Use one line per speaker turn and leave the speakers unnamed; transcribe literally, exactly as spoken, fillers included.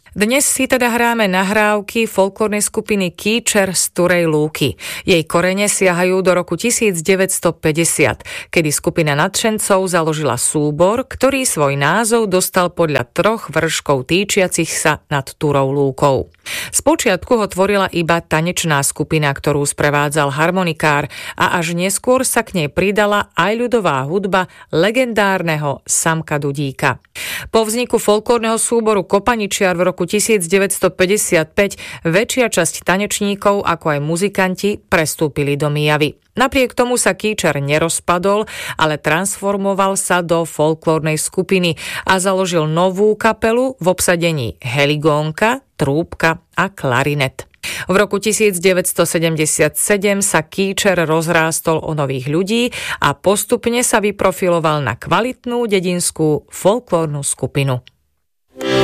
Dnes si teda hráme nahrávky folklórnej skupiny Kýčer z Turej Lúky. Jej korene siahajú do roku devätnásťstopäťdesiat, kedy skupina nadšencov založila súbor, ktorý svoj názov dostal podľa troch vrškov týčiacich sa nad Turou Lúkou. Spočiatku ho tvorila iba tanečná skupina, ktorú sprevádzal harmonikár, a až neskôr sa k nej pridala aj ľudová hudba legendárneho Samka Dudíka. Po vzniku folklórneho súboru Kopaničiar v roku devätnásťstopäťdesiatpäť väčšia časť tanečníkov, ako aj muzikanti, prestúpili do Myjavy. Napriek tomu sa Kýčer nerozpadol, ale transformoval sa do folklórnej skupiny a založil novú kapelu v obsadení heligónka, trúbka a klarinet. V roku devätnásťstosedemdesiatsedem sa Kýčer rozrástol o nových ľudí a postupne sa vyprofiloval na kvalitnú dedinskú folklórnu skupinu.